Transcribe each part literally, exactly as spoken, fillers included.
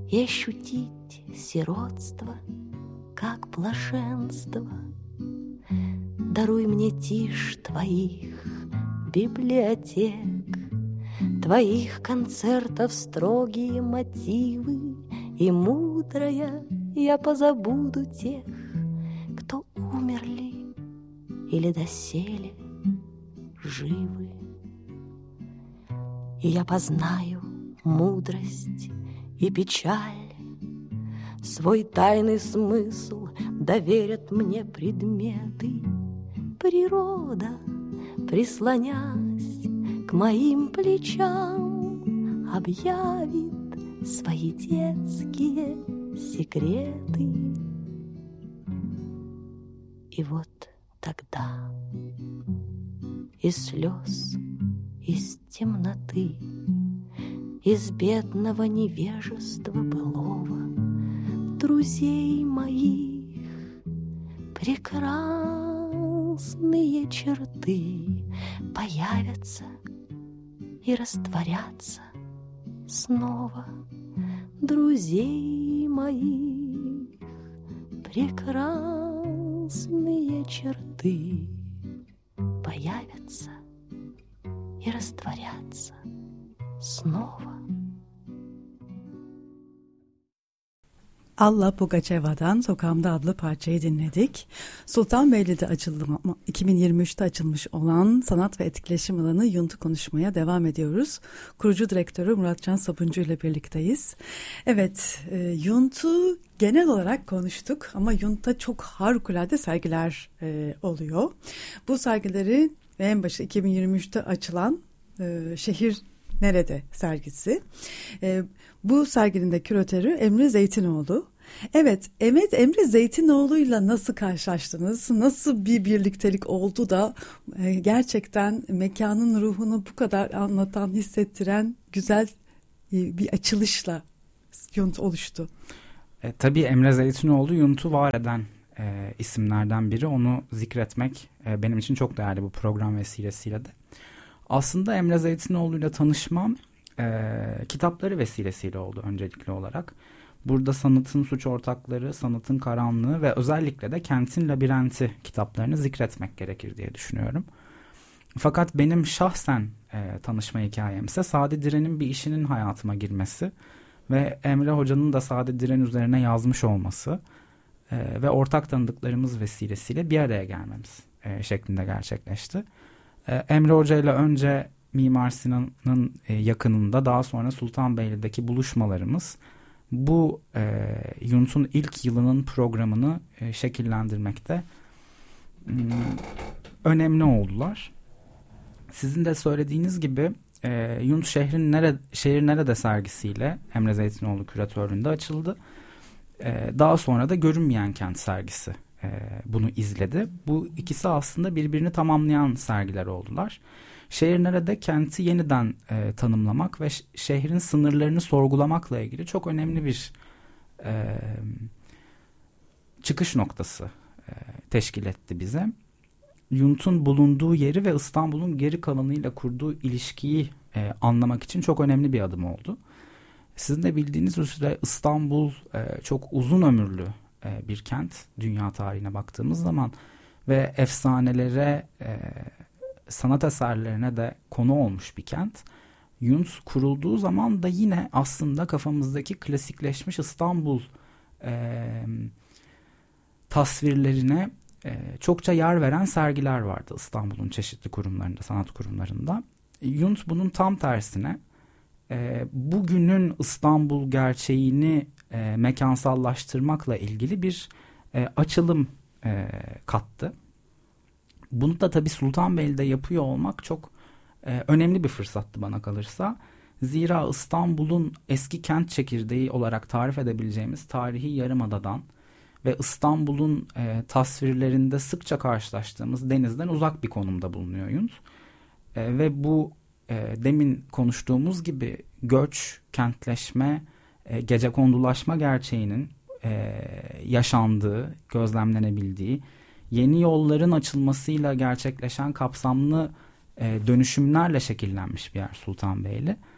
и ощутить сиротство, как блаженство. Даруй мне тишь твоих библиотек, твоих концертов строгие мотивы, и мудрая я позабуду тех, кто умерли или доселе живы. И я познаю мудрость и печаль, свой тайный смысл доверят мне предметы. Природа, прислонясь к моим плечам, объявит свои детские секреты. И вот тогда из слез, из темноты, из бедного невежества былого, друзей моих прекрасные черты появятся и растворятся снова. Друзей моих прекрасные черты появятся и растворятся снова. Alla Pugacheva'dan Sokağımda adlı parçayı dinledik. Sultanbeyli'de açıldı, iki bin yirmi üçte açılmış olan sanat ve etkileşim alanı Yunt'u konuşmaya devam ediyoruz. Kurucu direktörü Muratcan Sabuncu ile birlikteyiz. Evet, e, Yunt'u genel olarak konuştuk ama Yunt'ta çok harikulade sergiler e, oluyor. Bu sergileri en başı iki bin yirmi üçte açılan e, Şehir Nerede sergisi. E, bu serginin de küratörü Emre Zeytinoğlu. Evet, Emre, Emre Zeytinoğlu'yla nasıl karşılaştınız? Nasıl bir birliktelik oldu da e, gerçekten mekanın ruhunu bu kadar anlatan, hissettiren güzel e, bir açılışla Yunt oluştu? E, tabii Emre Zeytinoğlu Yunt'u var eden e, isimlerden biri. Onu zikretmek e, benim için çok değerli bu program vesilesiyle de. Aslında Emre Zeytinoğlu'yla tanışmam e, kitapları vesilesiyle oldu öncelikli olarak. Burada Sanatın Suç Ortakları, Sanatın Karanlığı ve özellikle de Kentin Labirenti kitaplarını zikretmek gerekir diye düşünüyorum. Fakat benim şahsen e, tanışma hikayem ise Sadi Diren'in bir işinin hayatıma girmesi ve Emre Hoca'nın da Sadi Diren üzerine yazmış olması e, ve ortak tanıdıklarımız vesilesiyle bir araya gelmemiz e, şeklinde gerçekleşti. Emre Hoca ile önce Mimar Sinan'ın yakınında, daha sonra Sultanbeyli'deki buluşmalarımız bu e, Yunt'un ilk yılının programını e, şekillendirmekte e, önemli oldular. Sizin de söylediğiniz gibi e, Yunt Şehrin Nerede, Şehir Nerede sergisiyle Emre Zeytinoğlu küratörlüğünde açıldı. E, daha sonra da Görünmeyen Kent sergisi bunu izledi. Bu ikisi aslında birbirini tamamlayan sergiler oldular. Şehir Nerede kenti yeniden e, tanımlamak ve şehrin sınırlarını sorgulamakla ilgili çok önemli bir e, çıkış noktası e, teşkil etti bize. Yunt'un bulunduğu yeri ve İstanbul'un geri kalanıyla kurduğu ilişkiyi e, anlamak için çok önemli bir adım oldu. Sizin de bildiğiniz üzere İstanbul e, çok uzun ömürlü bir kent dünya tarihine baktığımız zaman ve efsanelere, e, sanat eserlerine de konu olmuş bir kent. Yunt kurulduğu zaman da yine aslında kafamızdaki klasikleşmiş İstanbul e, tasvirlerine e, çokça yer veren sergiler vardı İstanbul'un çeşitli kurumlarında, sanat kurumlarında. Yunt bunun tam tersine e, bugünün İstanbul gerçeğini E, mekansallaştırmakla ilgili bir e, açılım e, kattı. Bunu da tabii Sultanbeyli'de yapıyor olmak çok e, önemli bir fırsattı bana kalırsa. Zira İstanbul'un eski kent çekirdeği olarak tarif edebileceğimiz tarihi Yarımada'dan ve İstanbul'un e, tasvirlerinde sıkça karşılaştığımız denizden uzak bir konumda bulunuyor Yunt. E, ve bu e, demin konuştuğumuz gibi göç, kentleşme, gecekondulaşma gerçeğinin e, yaşandığı, gözlemlenebildiği, yeni yolların açılmasıyla gerçekleşen kapsamlı e, dönüşümlerle şekillenmiş bir yer Sultanbeyli.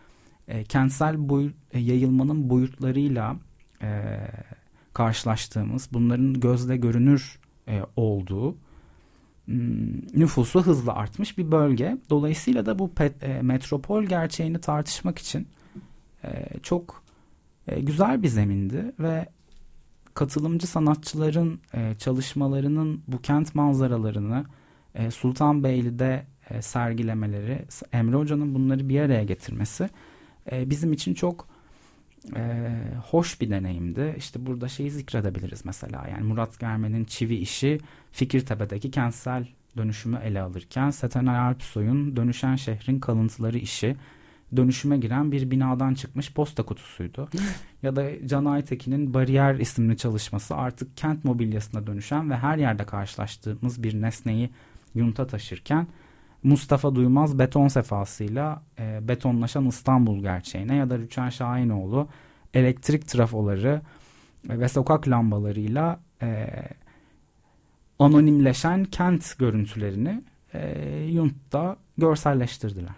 e, kentsel boyut, e, yayılmanın boyutlarıyla e, karşılaştığımız, bunların gözle görünür e, olduğu, nüfusu hızla artmış bir bölge. Dolayısıyla da bu pet, e, metropol gerçeğini tartışmak için e, çok e, güzel bir zemindi ve katılımcı sanatçıların e, çalışmalarının bu kent manzaralarını e, Sultanbeyli'de e, sergilemeleri, Emre Hoca'nın bunları bir araya getirmesi e, bizim için çok e, hoş bir deneyimdi. İşte burada şeyi zikredebiliriz mesela. Yani Murat Germen'in Çivi işi Fikirtepe'deki kentsel dönüşümü ele alırken, Setenay Alpsoy'un Dönüşen Şehrin Kalıntıları işi dönüşüme giren bir binadan çıkmış posta kutusuydu. Ya da Can Aytekin'in Bariyer isimli çalışması artık kent mobilyasına dönüşen ve her yerde karşılaştığımız bir nesneyi yunta taşırken, Mustafa Duymaz beton sefasıyla e, betonlaşan İstanbul gerçeğine, ya da Rüçhan Şahinoğlu elektrik trafoları ve sokak lambalarıyla e, anonimleşen kent görüntülerini e, Yunt'ta görselleştirdiler.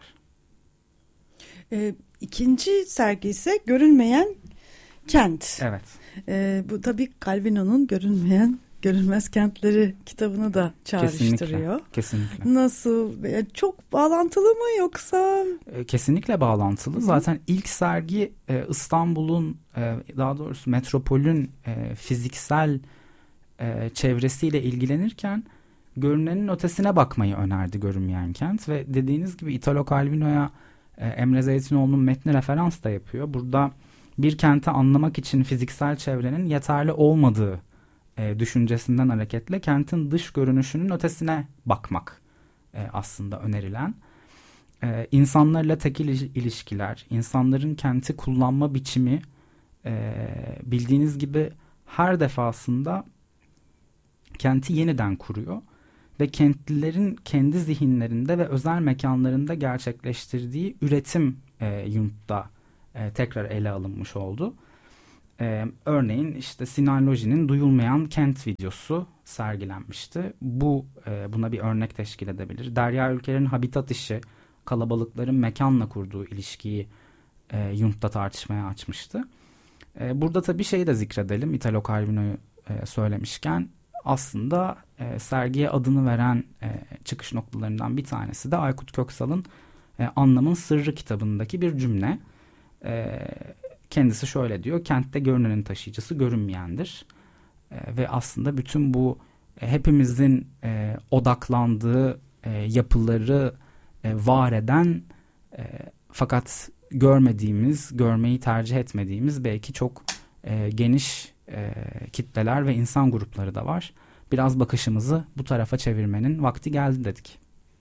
E, ikinci sergi ise Görünmeyen Kent. Evet. E, bu tabii Calvino'nun Görünmeyen Görünmez Kentleri kitabını da çağrıştırıyor. Kesinlikle. Kesinlikle. Nasıl? Çok bağlantılı mı yoksa? Kesinlikle bağlantılı. Hı-hı. Zaten ilk sergi İstanbul'un, daha doğrusu metropolün fiziksel çevresiyle ilgilenirken görünenin ötesine bakmayı önerdi Görünmeyen Kent ve dediğiniz gibi Italo Calvino'ya Emre Zeytinoğlu'nun metni referans da yapıyor. Burada bir kenti anlamak için fiziksel çevrenin yeterli olmadığı E, düşüncesinden hareketle kentin dış görünüşünün ötesine bakmak e, aslında önerilen. E, insanlarla tekil ilişkiler, insanların kenti kullanma biçimi e, bildiğiniz gibi her defasında kenti yeniden kuruyor ve kentlilerin kendi zihinlerinde ve özel mekanlarında gerçekleştirdiği üretim e, Yunt'ta e, tekrar ele alınmış oldu. Ee, örneğin işte Sinan Loji'nin Duyulmayan Kent videosu sergilenmişti. Bu e, buna bir örnek teşkil edebilir. Derya Ülker'in Habitat işi, kalabalıkların mekanla kurduğu ilişkiyi e, Yunt'ta tartışmaya açmıştı. E, burada tabii şeyi de zikredelim. Italo Calvino'yu e, söylemişken aslında e, sergiye adını veren e, çıkış noktalarından bir tanesi de Aykut Köksal'ın e, Anlamın Sırrı kitabındaki bir cümle. E, Kendisi şöyle diyor: kentte görünenin taşıyıcısı görünmeyendir. E, ve aslında bütün bu e, hepimizin e, odaklandığı e, yapıları e, var eden e, fakat görmediğimiz, görmeyi tercih etmediğimiz belki çok e, geniş e, kitleler ve insan grupları da var. Biraz bakışımızı bu tarafa çevirmenin vakti geldi dedik.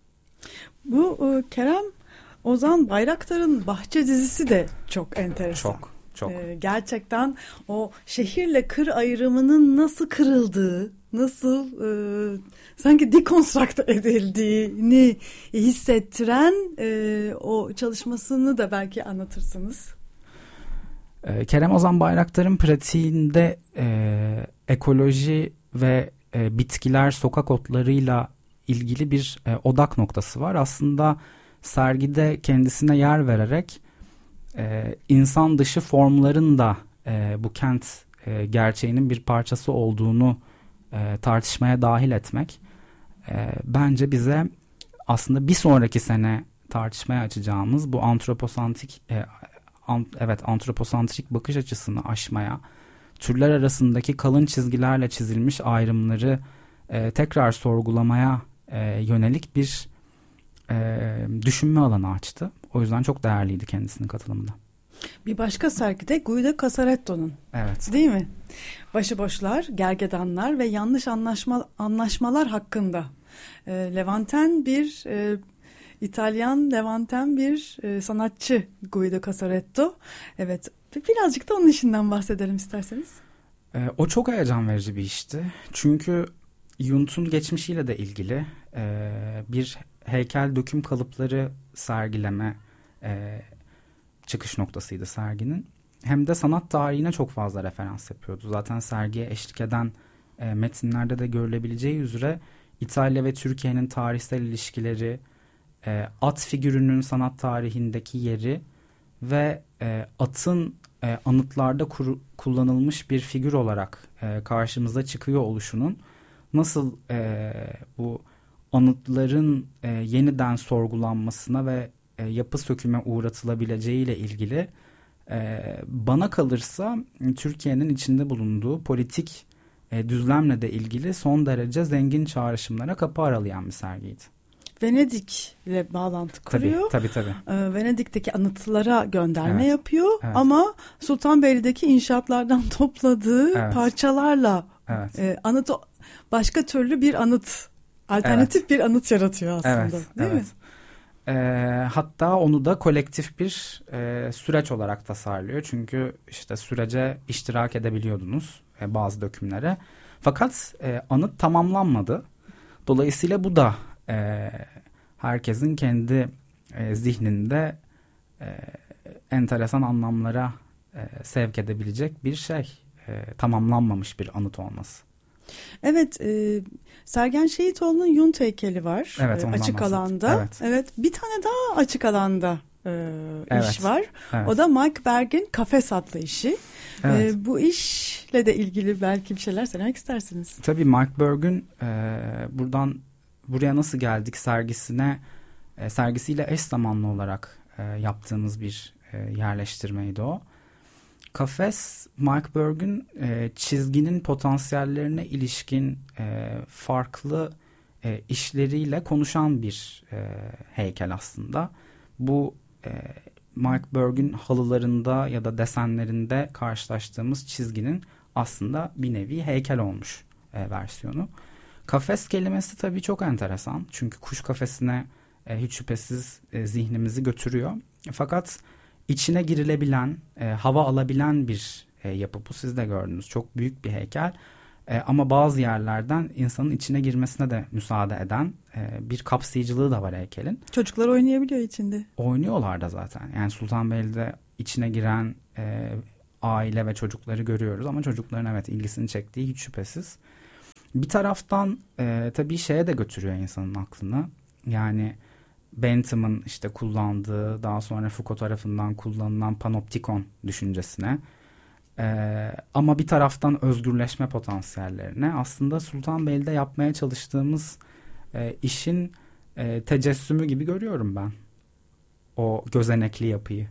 Bu e, Kerem Ozan Bayraktar'ın Bahçe dizisi de çok enteresan. Çok. Çok. Ee, gerçekten o şehirle kır ayrımının nasıl kırıldığı, nasıl e, sanki dekonstrakt edildiğini hissettiren e, o çalışmasını da belki anlatırsınız. Ee, Kerem Ozan Bayraktar'ın pratiğinde e, ekoloji ve e, bitkiler, sokak otlarıyla ilgili bir e, odak noktası var. Aslında sergide kendisine yer vererek Ee, insan dışı formların da e, bu kent e, gerçeğinin bir parçası olduğunu e, tartışmaya dahil etmek e, bence bize aslında bir sonraki sene tartışmaya açacağımız bu antroposantrik e, an, evet antroposantrik bakış açısını aşmaya, türler arasındaki kalın çizgilerle çizilmiş ayrımları e, tekrar sorgulamaya e, yönelik bir e, düşünme alanı açtı. O yüzden çok değerliydi kendisinin katılımında. Bir başka sergide Guido Casaretto'nun. Evet. Değil mi? Başıboşlar, gergedanlar ve yanlış anlaşma, anlaşmalar hakkında. E, Levanten bir e, İtalyan Levanten bir e, sanatçı Guido Casaretto. Evet. Birazcık da onun işinden bahsedelim isterseniz. E, o çok heyecan verici bir işti. Çünkü Yunt'un geçmişiyle de ilgili e, bir heykel döküm kalıpları sergileme e, çıkış noktasıydı serginin. Hem de sanat tarihine çok fazla referans yapıyordu. Zaten sergiye eşlik eden e, metinlerde de görülebileceği üzere İtalya ve Türkiye'nin tarihsel ilişkileri, e, at figürünün sanat tarihindeki yeri ve e, atın e, anıtlarda kur, kullanılmış bir figür olarak e, karşımıza çıkıyor oluşunun nasıl e, bu anıtların e, yeniden sorgulanmasına ve e, yapı söküme uğratılabileceğiyle ilgili e, bana kalırsa Türkiye'nin içinde bulunduğu politik e, düzlemle de ilgili son derece zengin çağrışımlara kapı aralayan bir sergiydi. Venedik ile bağlantı kuruyor. Tabii tabii. tabii. Ee, Venedik'teki anıtlara gönderme evet. yapıyor Evet. ama Sultanbeyli'deki inşaatlardan topladığı evet. parçalarla evet. e, anıt başka türlü bir anıt, alternatif evet. bir anıt yaratıyor aslında. Evet, değil evet. mi? E, hatta onu da kolektif bir e, süreç olarak tasarlıyor. Çünkü işte sürece iştirak edebiliyordunuz e, bazı dökümlere. Fakat e, anıt tamamlanmadı. Dolayısıyla bu da e, herkesin kendi e, zihninde e, enteresan anlamlara e, sevk edebilecek bir şey. E, tamamlanmamış bir anıt olması. Evet, e, Sergen Şehitoğlu'nun Yunt heykeli var evet, e, açık bahsettim. alanda. Evet. evet, bir tane daha açık alanda e, evet. iş var. Evet. O da Mike Berg'in Kafes adlı işi. Evet. E, bu işle de ilgili belki bir şeyler söylemek istersiniz. Tabii Mike Berg'in e, buradan buraya nasıl geldik sergisine e, sergisiyle eş zamanlı olarak e, yaptığımız bir e, yerleştirmeydi o. Kafes, Mike Berg'in e, çizginin potansiyellerine ilişkin e, farklı e, işleriyle konuşan bir e, heykel aslında. Bu e, Mike Berg'in halılarında ya da desenlerinde karşılaştığımız çizginin aslında bir nevi heykel olmuş e, versiyonu. Kafes kelimesi tabii çok enteresan. Çünkü kuş kafesine e, hiç şüphesiz e, zihnimizi götürüyor. Fakat içine girilebilen, e, hava alabilen bir e, yapı bu. Siz de gördünüz. Çok büyük bir heykel. E, ama bazı yerlerden insanın içine girmesine de müsaade eden e, bir kapsayıcılığı da var heykelin. Çocuklar oynayabiliyor içinde. Oynuyorlar da zaten. Yani Sultanbeyli'de içine giren e, aile ve çocukları görüyoruz. Ama çocukların evet ilgisini çektiği hiç şüphesiz. Bir taraftan e, tabii şeye de götürüyor insanın aklını. Yani Bentham'ın işte kullandığı, daha sonra Foucault tarafından kullanılan panoptikon düşüncesine. Ee, ama bir taraftan özgürleşme potansiyellerine. Aslında Sultanbeyli'de yapmaya çalıştığımız e, işin e, tecessümü gibi görüyorum ben. O gözenekli yapıyı.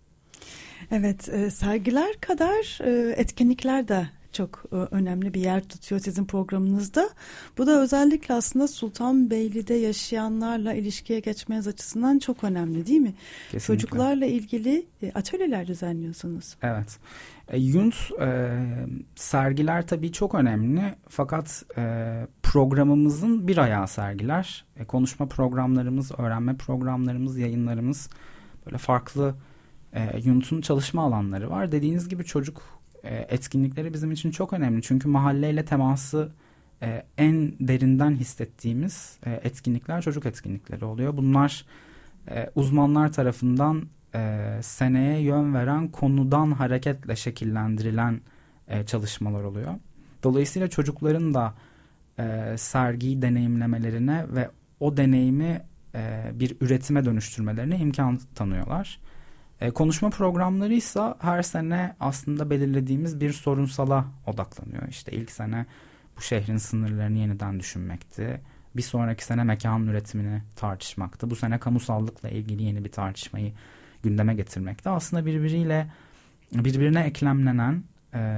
Evet, e, sergiler kadar e, etkinlikler de çok önemli bir yer tutuyor sizin programınızda. Bu da özellikle aslında Sultanbeyli'de yaşayanlarla ilişkiye geçmeniz açısından çok önemli değil mi? Kesinlikle. Çocuklarla ilgili atölyeler düzenliyorsunuz. Evet. E, Yunt e, sergiler tabii çok önemli. Fakat e, programımızın bir ayağı sergiler. E, konuşma programlarımız, öğrenme programlarımız, yayınlarımız böyle farklı e, Yunt'un çalışma alanları var. Dediğiniz gibi çocuk etkinlikleri bizim için çok önemli. Çünkü mahalleyle teması e, en derinden hissettiğimiz e, etkinlikler çocuk etkinlikleri oluyor. Bunlar e, uzmanlar tarafından e, seneye yön veren konudan hareketle şekillendirilen e, çalışmalar oluyor. Dolayısıyla çocukların da e, sergiyi deneyimlemelerine ve o deneyimi e, bir üretime dönüştürmelerine imkan tanıyorlar. E, konuşma programları ise her sene aslında belirlediğimiz bir sorunsala odaklanıyor. İşte ilk sene bu şehrin sınırlarını yeniden düşünmekti. Bir sonraki sene mekanın üretimini tartışmaktı. Bu sene kamusallıkla ilgili yeni bir tartışmayı gündeme getirmekti. Aslında birbiriyle birbirine eklemlenen e,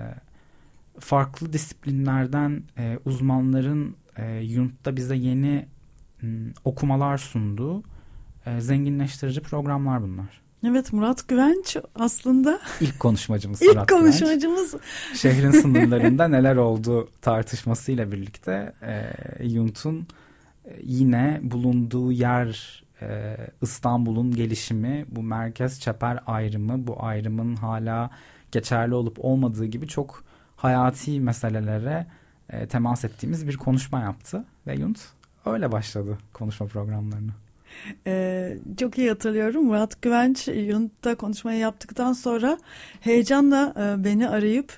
farklı disiplinlerden e, uzmanların e, Yunt'ta bize yeni m, okumalar sunduğu e, zenginleştirici programlar bunlar. Evet, Murat Güvenç aslında ilk konuşmacımız. İlk Murat konuşmacımız. Güvenç. Şehrin sınırlarında neler olduğu tartışmasıyla birlikte e, Yunt'un e, yine bulunduğu yer, e, İstanbul'un gelişimi, bu merkez-çeper ayrımı, bu ayrımın hala geçerli olup olmadığı gibi çok hayati meselelere e, temas ettiğimiz bir konuşma yaptı ve Yunt öyle başladı konuşma programlarını. Ee, çok iyi hatırlıyorum. Murat Güvenç Yunt'ta konuşmayı yaptıktan sonra heyecanla e, beni arayıp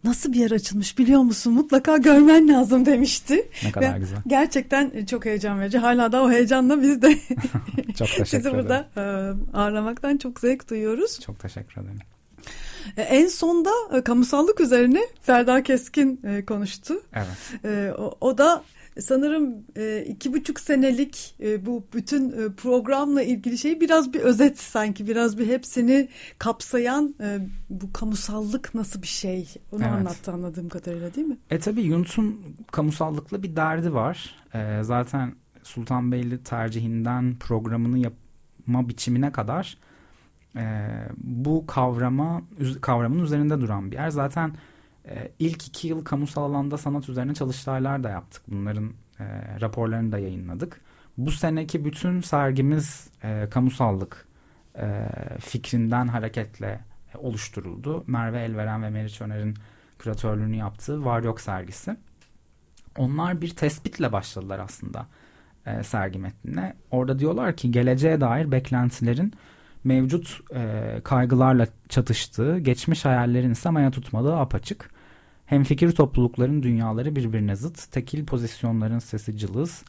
nasıl bir yer açılmış biliyor musun? Mutlaka görmen lazım demişti. Ne kadar Ve güzel. Gerçekten çok heyecan verici. Hala da o heyecanla biz de çok teşekkür sizi ederim. burada ağırlamaktan çok zevk duyuyoruz. Çok teşekkür ederim. En sonda kamusallık üzerine Ferda Keskin konuştu. Evet. O, o da sanırım iki buçuk senelik bu bütün programla ilgili şey biraz bir özet sanki. Biraz bir hepsini kapsayan bu kamusallık nasıl bir şey? Onu evet. anlattı anladığım kadarıyla değil mi? E tabii Yunt'un kamusallıkla bir derdi var. E, zaten Sultanbeyli tercihinden programını yapma biçimine kadar e, bu kavrama kavramın üzerinde duran bir yer. Zaten e, ilk iki yıl kamusal alanda sanat üzerine çalıştaylar da yaptık. Bunların e, raporlarını da yayınladık. Bu seneki bütün sergimiz e, kamusallık e, fikrinden hareketle e, oluşturuldu. Merve Elveren ve Meriç Öner'in küratörlüğünü yaptığı Var Yok sergisi. Onlar bir tespitle başladılar aslında e, sergi metnine. Orada diyorlar ki geleceğe dair beklentilerin mevcut e, kaygılarla çatıştığı, geçmiş hayallerin ise maya tutmadığı apaçık. Hemfikir toplulukların dünyaları birbirine zıt, tekil pozisyonların sesi cılız.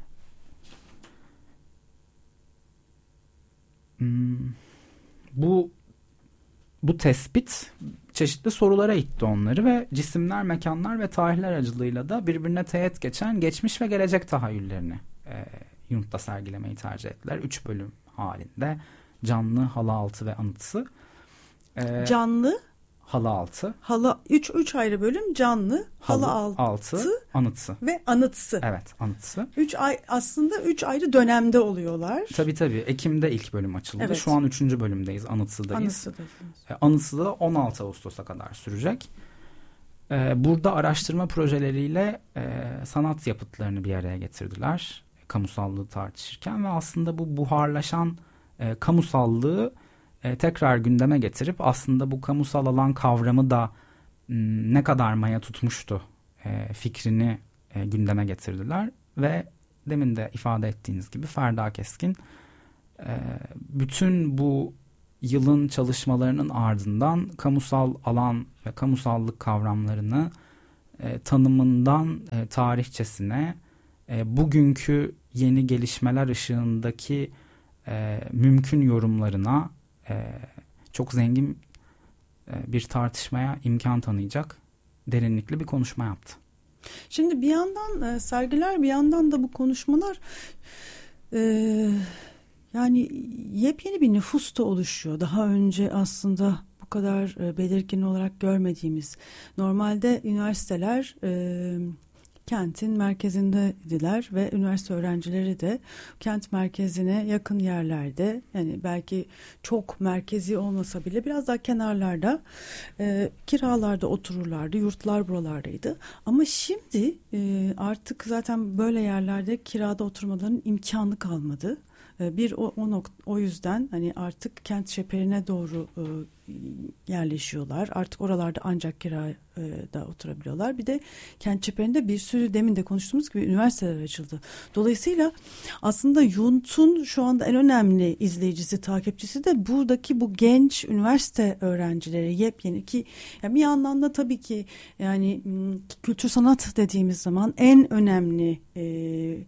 Hmm, bu bu tespit çeşitli sorulara itti onları ve cisimler, mekanlar ve tarihler aracılığıyla da birbirine teğet geçen geçmiş ve gelecek tahayyüllerini e, Yunt'ta sergilemeyi tercih ettiler. Üç bölüm halinde. Canlı, halı altı ve anıtısı. Ee, canlı, halı altı. Halı üç üç ayrı bölüm canlı, halı, halı altı, altı, anıtısı ve anıtısı. Evet, anıtısı. Üç ay aslında üç ayrı dönemde oluyorlar. Tabii tabii. Ekim'de ilk bölüm açıldı. Evet. Şu an üçüncü bölümdeyiz. Anıtısıdayız. Anıtısı ee, Anıtısı da on altı Ağustos'a kadar sürecek. Ee, burada araştırma projeleriyle e, sanat yapıtlarını bir araya getirdiler. Kamusallığı tartışırken ve aslında bu buharlaşan E, kamusallığı e, tekrar gündeme getirip aslında bu kamusal alan kavramı da m, ne kadar maya tutmuştu e, fikrini e, gündeme getirdiler ve demin de ifade ettiğiniz gibi Ferda Keskin e, bütün bu yılın çalışmalarının ardından kamusal alan ve kamusallık kavramlarını e, tanımından e, tarihçesine e, bugünkü yeni gelişmeler ışığındaki E, mümkün yorumlarına e, çok zengin e, bir tartışmaya imkan tanıyacak derinlikli bir konuşma yaptı. Şimdi bir yandan e, sergiler bir yandan da bu konuşmalar e, yani yepyeni bir nüfus da oluşuyor. Daha önce aslında bu kadar e, belirgin olarak görmediğimiz. Normalde üniversiteler e, kentin merkezindeydiler ve üniversite öğrencileri de kent merkezine yakın yerlerde, yani belki çok merkezi olmasa bile biraz daha kenarlarda e, kiralarda otururlardı. Yurtlar buralardaydı. Ama şimdi e, artık zaten böyle yerlerde kirada oturmalarının imkanı kalmadı. E, bir o, o, nokta, o yüzden hani artık kent çeperine doğru e, yerleşiyorlar. Artık oralarda ancak kirada oturabiliyorlar. Bir de kent çeperinde bir sürü demin de konuştuğumuz gibi üniversiteler açıldı. Dolayısıyla aslında Yunt'un şu anda en önemli izleyicisi, takipçisi de buradaki bu genç üniversite öğrencileri, yepyeni ki yani bir yandan da tabii ki yani kültür sanat dediğimiz zaman en önemli e,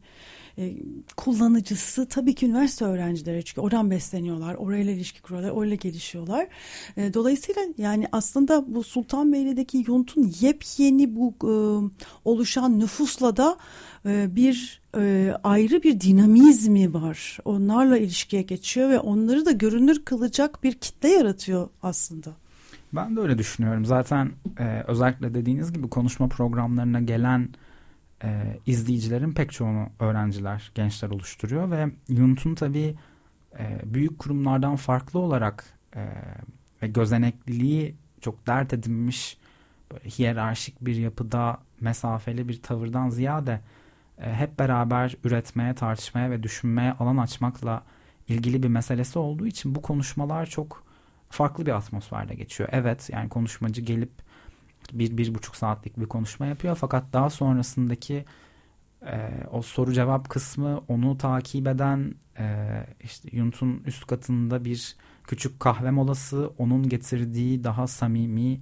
kullanıcısı tabii ki üniversite öğrencileri, çünkü oradan besleniyorlar, orayla ilişki kuruyorlar, orayla gelişiyorlar. Dolayısıyla yani aslında bu Sultanbeyli'deki Yunt'un yepyeni bu e, oluşan nüfusla da e, bir e, ayrı bir dinamizmi var. Onlarla ilişkiye geçiyor ve onları da görünür kılacak bir kitle yaratıyor aslında. Ben de öyle düşünüyorum. Zaten e, özellikle dediğiniz gibi konuşma programlarına gelen E, izleyicilerin pek çoğunu öğrenciler, gençler oluşturuyor ve Yunt'un tabii e, büyük kurumlardan farklı olarak e, ve gözenekliliği çok dert edinmiş, böyle hiyerarşik bir yapıda mesafeli bir tavırdan ziyade e, hep beraber üretmeye, tartışmaya ve düşünmeye alan açmakla ilgili bir meselesi olduğu için bu konuşmalar çok farklı bir atmosferde geçiyor. Evet, yani konuşmacı gelip bir, bir buçuk saatlik bir konuşma yapıyor. Fakat daha sonrasındaki e, o soru cevap kısmı, onu takip eden e, işte Yunt'un üst katında bir küçük kahve molası, onun getirdiği daha samimi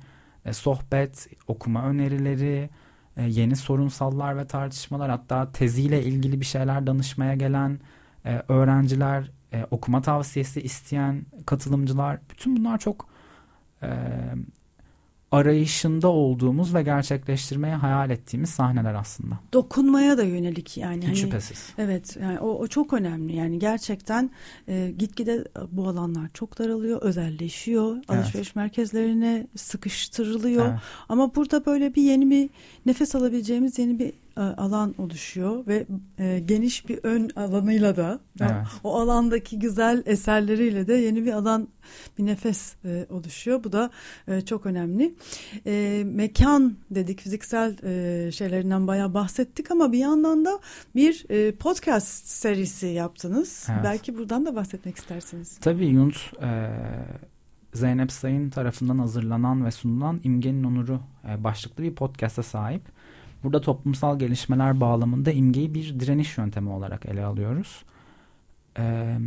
e, sohbet, okuma önerileri, e, yeni sorunsallar ve tartışmalar, hatta teziyle ilgili bir şeyler danışmaya gelen e, öğrenciler, e, okuma tavsiyesi isteyen katılımcılar, bütün bunlar çok e, arayışında olduğumuz ve gerçekleştirmeye hayal ettiğimiz sahneler aslında. Dokunmaya da yönelik yani. Hiç hani, şüphesiz. Evet, yani o, o çok önemli. Yani gerçekten e, gitgide bu alanlar çok daralıyor, özelleşiyor. Evet. Alışveriş merkezlerine sıkıştırılıyor. Evet. Ama burada böyle bir yeni bir nefes alabileceğimiz yeni bir e, alan oluşuyor ve e, geniş bir ön alanıyla da evet. o alandaki güzel eserleriyle de yeni bir alan, bir nefes e, oluşuyor. Bu da e, çok önemli. E, mekan dedik, fiziksel e, şeylerinden bayağı bahsettik ama bir yandan da bir e, podcast serisi yaptınız. Evet. Belki buradan da bahsetmek istersiniz. Tabii Yunt e, Zeynep Sayın tarafından hazırlanan ve sunulan İmgenin Onuru e, başlıklı bir podcast'a sahip. Burada toplumsal gelişmeler bağlamında imgeyi bir direniş yöntemi olarak ele alıyoruz. Ee,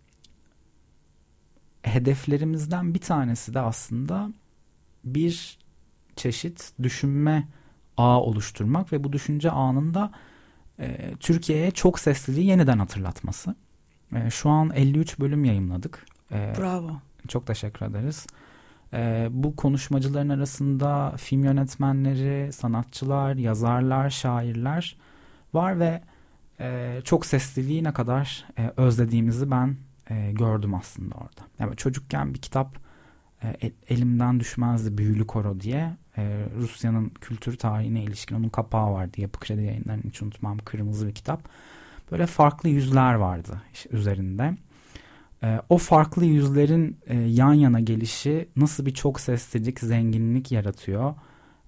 hedeflerimizden bir tanesi de aslında bir çeşit düşünme ağı oluşturmak ve bu düşünce ağının da e, Türkiye'ye çok sesliliği yeniden hatırlatması. E, şu an elli üç bölüm yayımladık. E, Bravo. Çok teşekkür ederiz. Ee, bu konuşmacıların arasında film yönetmenleri, sanatçılar, yazarlar, şairler var ve e, çok sesliliği ne kadar e, özlediğimizi ben e, gördüm aslında orada. Yani çocukken bir kitap e, elimden düşmezdi, Büyülü Koro diye. E, Rusya'nın kültür tarihine ilişkin onun kapağı vardı. Yapı Kredi Yayınları'nın, hiç unutmam, kırmızı bir kitap. Böyle farklı yüzler vardı işte üzerinde. O farklı yüzlerin yan yana gelişi nasıl bir çok seslilik, zenginlik yaratıyor.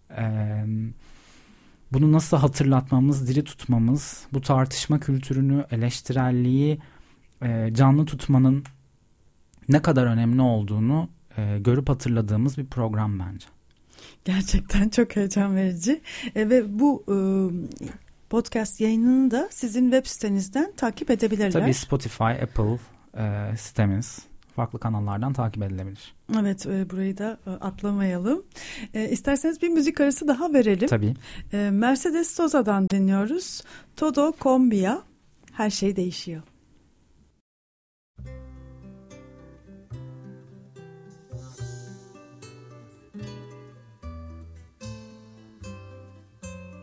Bunu nasıl hatırlatmamız, diri tutmamız, bu tartışma kültürünü, eleştirelliği canlı tutmanın ne kadar önemli olduğunu görüp hatırladığımız bir program bence. Gerçekten çok heyecan verici. Ve bu podcast yayınını da sizin web sitenizden takip edebilirler. Tabii Spotify, Apple E, sitemiz farklı kanallardan takip edilebilir. Evet, e, burayı da e, atlamayalım. E, isterseniz bir müzik arası daha verelim. Tabii. E, Mercedes Soza'dan dinliyoruz. Todo Cambia, her şey değişiyor.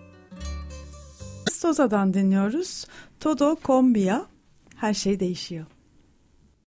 Soza'dan dinliyoruz. Todo Cambia, her şey değişiyor.